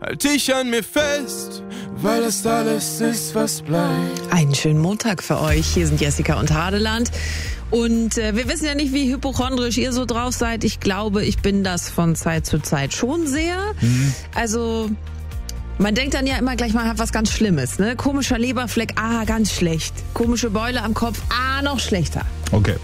halt ich an mir fest, weil das alles ist, was bleibt. Einen schönen Montag für euch. Hier sind Jessica und Hadeland. Und wir wissen ja nicht, wie hypochondrisch ihr so drauf seid. Ich glaube, ich bin das von Zeit zu Zeit schon sehr. Also man denkt dann ja immer gleich, man hat was ganz Schlimmes. Ne? Komischer Leberfleck, ganz schlecht. Komische Beule am Kopf, noch schlechter. Okay.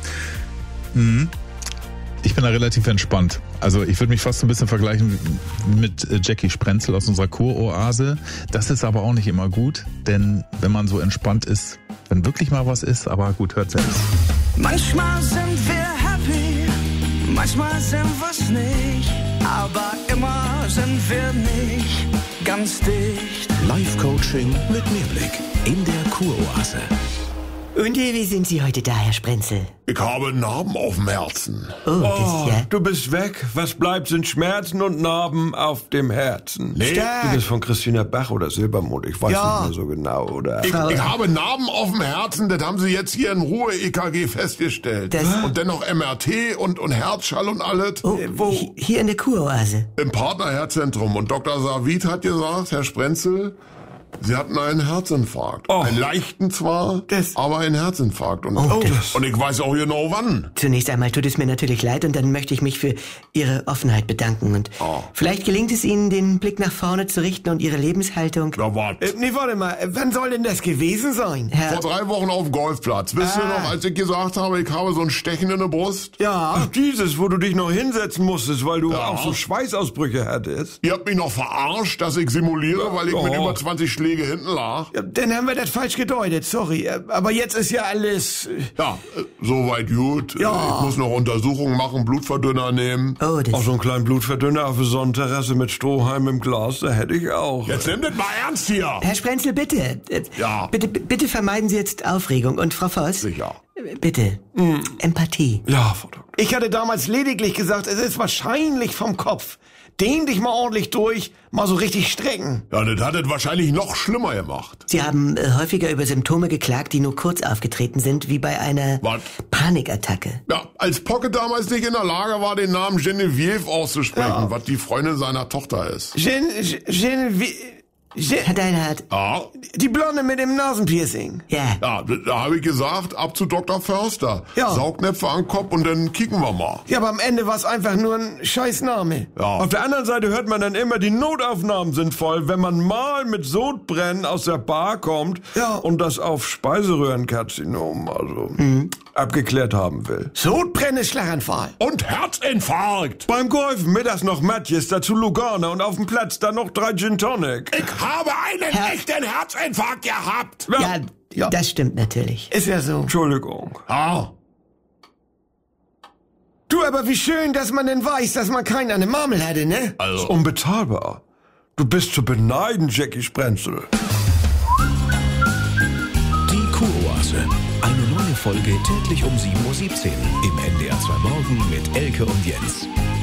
Ich bin da relativ entspannt. Also ich würde mich fast ein bisschen vergleichen mit Jackie Sprenzel aus unserer Kuroase. Das ist aber auch nicht immer gut, denn wenn man so entspannt ist, wenn wirklich mal was ist, aber gut, hört selbst. Manchmal sind wir happy, manchmal sind wir's nicht, aber immer sind wir nicht ganz dicht. Live-Coaching mit Mehrblick in der Kuroase. Und wie sind Sie heute da, Herr Sprenzel? Ich habe einen Narben auf dem Herzen. Du bist weg. Was bleibt, sind Schmerzen und Narben auf dem Herzen. Nee. Du bist von Christina Bach oder Silbermond. Ich weiß nicht mehr so genau, oder? Ich habe Narben auf dem Herzen, das haben sie jetzt hier in Ruhe-EKG festgestellt. Und dennoch MRT und Herzschall und alles. Wo? Hier in der Kuroase. Im Partnerherzzentrum. Und Dr. Savid hat gesagt, Herr Sprenzel, Sie hatten einen Herzinfarkt. Einen leichten zwar, aber einen Herzinfarkt. Und ich weiß auch genau wann. Zunächst einmal tut es mir natürlich leid und dann möchte ich mich für Ihre Offenheit bedanken. Und vielleicht gelingt es Ihnen, den Blick nach vorne zu richten und Ihre Lebenshaltung... Na, warte. Nee, warte mal. Wann soll denn das gewesen sein? Vor 3 Wochen auf dem Golfplatz. Wisst ihr noch, als ich gesagt habe, ich habe so ein Stechen in der Brust? Ja. Ach, dieses, wo du dich noch hinsetzen musstest, weil du auch so Schweißausbrüche hattest. Ihr habt mich noch verarscht, dass ich simuliere, weil ich mit über 20 Schläge hinten lag. Ja, dann haben wir das falsch gedeutet, sorry. Aber jetzt ist ja alles... Ja, soweit gut. Ja. Ich muss noch Untersuchungen machen, Blutverdünner nehmen. Auch so einen kleinen Blutverdünner auf der Sonnenterrasse mit Strohhalm im Glas, da hätte ich auch. Jetzt nimm das mal ernst hier. Herr Sprenzel, bitte. Ja. Bitte vermeiden Sie jetzt Aufregung. Und Frau Voss? Sicher. Bitte. Empathie. Ja, Frau Doktor. Ich hatte damals lediglich gesagt, es ist wahrscheinlich vom Kopf. Dehn dich mal ordentlich durch, mal so richtig strecken. Ja, das hat es wahrscheinlich noch schlimmer gemacht. Sie haben häufiger über Symptome geklagt, die nur kurz aufgetreten sind, wie bei einer Panikattacke. Ja, als Pocket damals nicht in der Lage war, den Namen Genevieve auszusprechen, was die Freundin seiner Tochter ist. Herr Deinhardt. Ja. Die Blonde mit dem Nasenpiercing. Ja. Ja, da habe ich gesagt, ab zu Dr. Förster. Ja. Saugnäpfe an den Kopf und dann kicken wir mal. Ja, aber am Ende war es einfach nur ein Scheißname. Ja. Auf der anderen Seite hört man dann immer, die Notaufnahmen sind voll, wenn man mal mit Sodbrennen aus der Bar kommt und das auf Speiseröhrenkarzinom, also abgeklärt haben will. Sodbrennen ist Schlaganfall. Und Herzinfarkt. Beim Golfen mittags noch Matjes, dazu Lugana und auf dem Platz dann noch 3 Gin Tonic. Ich habe einen echten Herzinfarkt gehabt. Ja, das stimmt natürlich. Ist ja so. Entschuldigung. Du, aber wie schön, dass man denn weiß, dass man keinen an der Marmel hatte, ne? Also. Ist unbezahlbar. Du bist zu beneiden, Jackie Sprenzel. Die Kuroase. Eine neue Folge täglich um 7:17 Uhr im NDR 2 Morgen mit Elke und Jens.